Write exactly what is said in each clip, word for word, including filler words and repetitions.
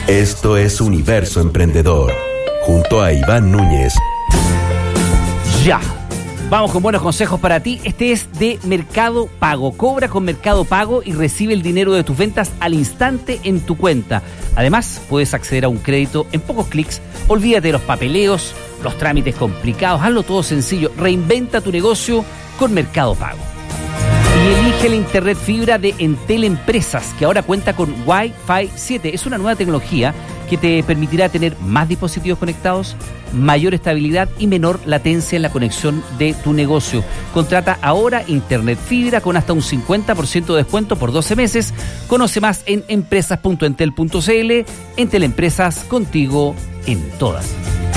Esto es Universo Emprendedor, junto a Iván Núñez. Ya. Vamos con buenos consejos para ti. Este es de Mercado Pago. Cobra con Mercado Pago y recibe el dinero de tus ventas al instante en tu cuenta. Además, puedes acceder a un crédito en pocos clics. Olvídate de los papeleos, los trámites complicados. Hazlo todo sencillo. Reinventa tu negocio con Mercado Pago. Y elige la internet fibra de Entel Empresas, que ahora cuenta con Wi-Fi siete. Es una nueva tecnología que te permitirá tener más dispositivos conectados, mayor estabilidad y menor latencia en la conexión de tu negocio. Contrata ahora internet fibra con hasta un cincuenta por ciento de descuento por doce meses. Conoce más en empresas punto entel punto cl. Entel Empresas, contigo en todas.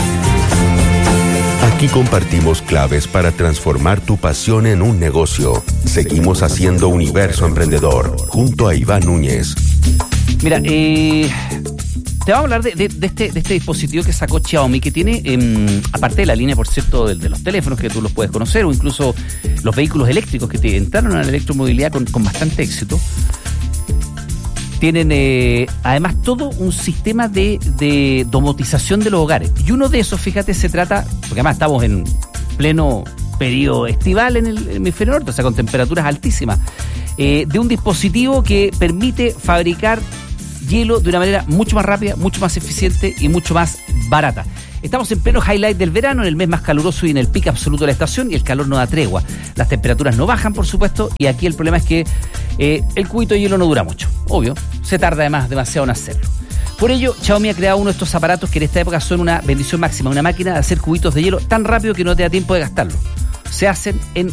Aquí compartimos claves para transformar tu pasión en un negocio. Seguimos haciendo Universo Emprendedor, junto a Iván Núñez. Mira, eh... te vamos a hablar de, de, de, este, de este dispositivo que sacó Xiaomi, que tiene, eh, aparte de la línea, por cierto, de, de los teléfonos, que tú los puedes conocer, o incluso los vehículos eléctricos que te entraron a la electromovilidad con, con bastante éxito. Tienen, eh, además, todo un sistema de, de domotización de los hogares. Y uno de esos, fíjate, se trata, porque además estamos en pleno periodo estival en el hemisferio norte, o sea, con temperaturas altísimas, eh, de un dispositivo que permite fabricar hielo de una manera mucho más rápida, mucho más eficiente y mucho más barata. Estamos en pleno highlight del verano, en el mes más caluroso y en el pico absoluto de la estación, y el calor no da tregua. Las temperaturas no bajan, por supuesto, y aquí el problema es que eh, el cubito de hielo no dura mucho. Obvio, se tarda además demasiado en hacerlo. Por ello, Xiaomi ha creado uno de estos aparatos que en esta época son una bendición máxima, una máquina de hacer cubitos de hielo tan rápido que no te da tiempo de gastarlo. Se hacen en